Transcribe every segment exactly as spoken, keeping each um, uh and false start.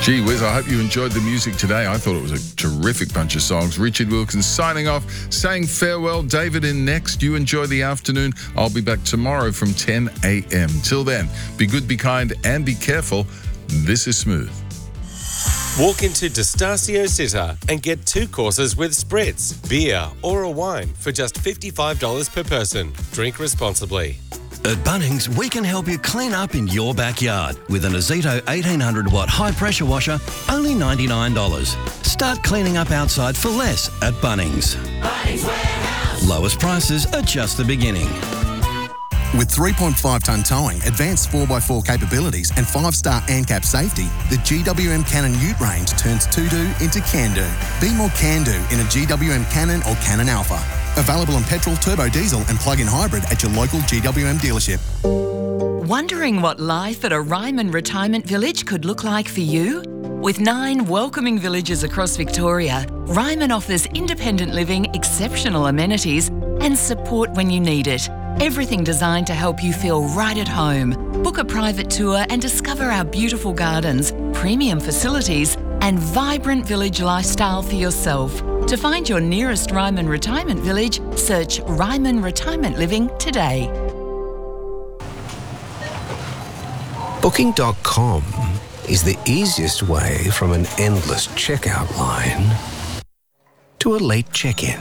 Gee whiz, I hope you enjoyed the music today. I thought it was a terrific bunch of songs. Richard Wilkins signing off, saying farewell. David in next. You enjoy the afternoon. I'll be back tomorrow from ten a.m. Till then, be good, be kind, and be careful. This is Smooth. Walk into D'Estasio Sitter and get two courses with spritz, beer or a wine for just fifty-five dollars per person. Drink responsibly. At Bunnings, we can help you clean up in your backyard with an Azito eighteen hundred watt high pressure washer, only ninety-nine dollars. Start cleaning up outside for less at Bunnings. Bunnings Warehouse. Lowest prices are just the beginning. With three point five tonne towing, advanced four by four capabilities and five star ANCAP safety, the G W M Cannon Ute range turns to-do into can-do. Be more can-do in a G W M Cannon or Cannon Alpha. Available on petrol, turbo diesel and plug-in hybrid at your local G W M dealership. Wondering what life at a Ryman retirement village could look like for you? With nine welcoming villages across Victoria, Ryman offers independent living, exceptional amenities and support when you need it. Everything designed to help you feel right at home. Book a private tour and discover our beautiful gardens, premium facilities and vibrant village lifestyle for yourself. To find your nearest Ryman retirement village, search Ryman Retirement Living today. Booking dot com is the easiest way from an endless checkout line to a late check-in.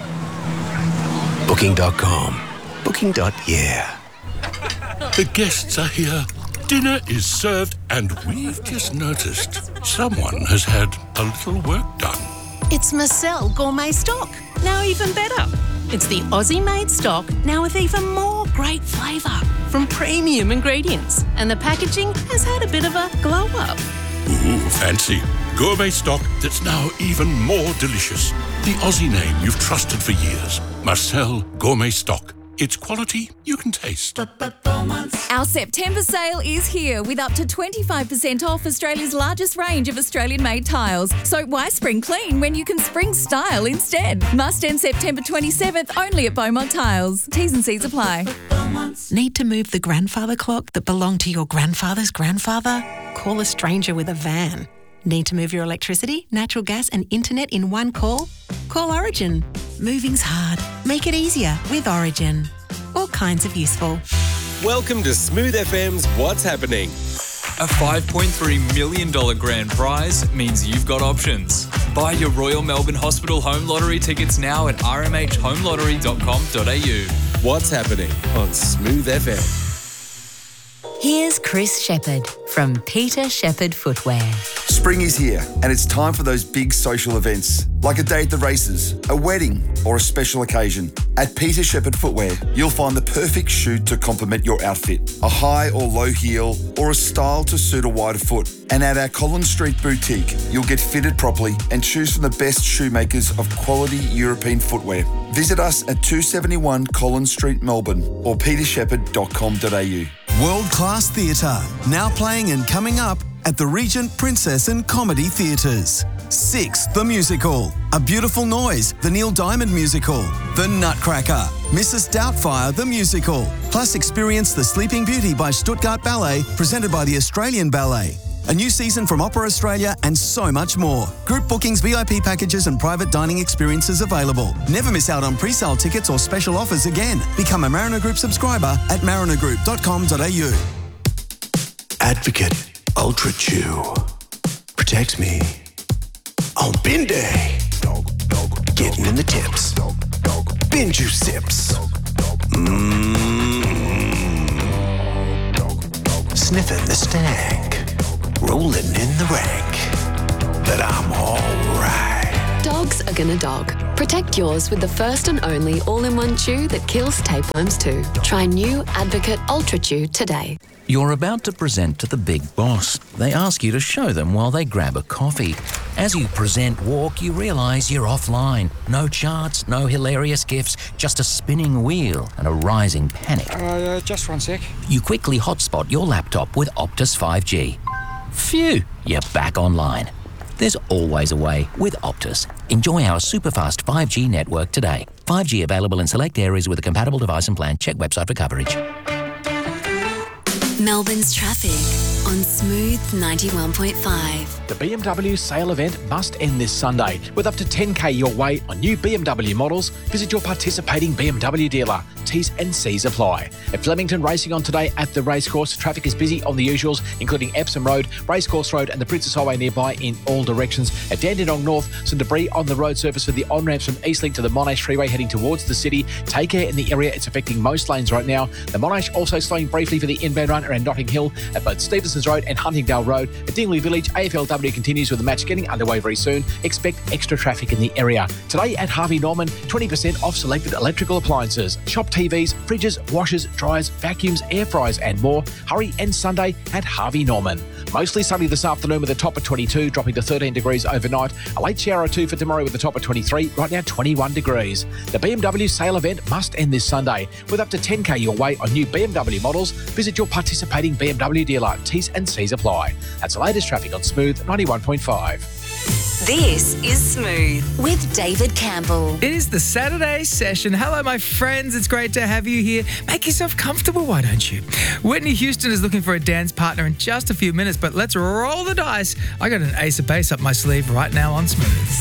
Booking dot com. Booking. Yeah. The guests are here. Dinner is served and we've just noticed someone has had a little work done. It's Marcel Gourmet Stock, now even better. It's the Aussie-made stock, now with even more great flavour from premium ingredients. And the packaging has had a bit of a glow-up. Ooh, fancy. Gourmet stock that's now even more delicious. The Aussie name you've trusted for years. Marcel Gourmet Stock. It's quality you can taste. Our September sale is here with up to twenty-five percent off Australia's largest range of Australian-made tiles. So why spring clean when you can spring style instead? Must end September twenty-seventh only at Beaumont Tiles. T's and C's apply. Need to move the grandfather clock that belonged to your grandfather's grandfather? Call a stranger with a van. Need to move your electricity, natural gas and internet in one call? Call Origin. Moving's hard. Make it easier with Origin. All kinds of useful. Welcome to Smooth F M's What's Happening. A five point three million dollars grand prize means you've got options. Buy your Royal Melbourne Hospital Home Lottery tickets now at r m h home lottery dot com dot a u. What's Happening on Smooth F M. Here's Chris Shepherd from Peter Shepherd Footwear. Spring is here and it's time for those big social events, like a day at the races, a wedding or a special occasion. At Peter Shepherd Footwear, you'll find the perfect shoe to complement your outfit, a high or low heel or a style to suit a wider foot. And at our Collins Street boutique, you'll get fitted properly and choose from the best shoemakers of quality European footwear. Visit us at two seventy-one Collins Street, Melbourne or peter shepherd dot com dot a u. World-class theatre, now playing and coming up at the Regent, Princess and Comedy Theatres. Six, the musical. A Beautiful Noise, the Neil Diamond musical. The Nutcracker, Missus Doubtfire, the musical. Plus experience The Sleeping Beauty by Stuttgart Ballet, presented by the Australian Ballet. A new season from Opera Australia and so much more. Group bookings, V I P packages and private dining experiences available. Never miss out on pre-sale tickets or special offers again. Become a Mariner Group subscriber at mariner group dot com dot a u. Advocate Ultra Chew protects me on bin day. Getting in the tips. Bin juice sips. Mmm. Sniffing the stank. Rolling in the rank. But I'm alright. Dogs are gonna dog. Protect yours with the first and only all-in-one chew that kills tapeworms too. Try new Advocate Ultra Chew today. You're about to present to the big boss. They ask you to show them while they grab a coffee. As you present walk, you realise you're offline. No charts, no hilarious gifs, just a spinning wheel and a rising panic. Uh, just one sec. You quickly hotspot your laptop with Optus five G. Phew, you're back online. There's always a way with Optus. Enjoy our super fast five G network today. five G available in select areas with a compatible device and plan. Check website for coverage. Melbourne's traffic on Smooth ninety-one point five. The B M W sale event must end this Sunday. With up to ten K your way on new B M W models, visit your participating B M W dealer. T's and C's apply. At Flemington, racing on today at the racecourse. Traffic is busy on the usuals, including Epsom Road, Racecourse Road and the Princess Highway nearby in all directions. At Dandenong North, some debris on the road surface for the on-ramps from Eastlink to the Monash Freeway heading towards the city. Take care in the area. It's affecting most lanes right now. The Monash also slowing briefly for the inbound run around Notting Hill at both Stevenson's Road and Huntingdale Road. At Dingley Village, A F L W continues with the match getting underway very soon. Expect extra traffic in the area. Today at Harvey Norman, twenty percent off selected electrical appliances. Shop T Vs, fridges, washers, dryers, vacuums, air fryers and more. Hurry and Sunday at Harvey Norman. Mostly sunny this afternoon with a top of twenty-two, dropping to thirteen degrees overnight. A late shower or two for tomorrow with a top of twenty-three, right now twenty-one degrees. The B M W sale event must end this Sunday. With up to ten K your way on new B M W models, visit your participating B M W dealer. T's and C's apply. That's the latest traffic on Smooth ninety-one point five. This is Smooth with David Campbell. It is the Saturday session. Hello, my friends. It's great to have you here. Make yourself comfortable, why don't you? Whitney Houston is looking for a dance partner in just a few minutes, but let's roll the dice. I got an ace of base up my sleeve right now on Smooth.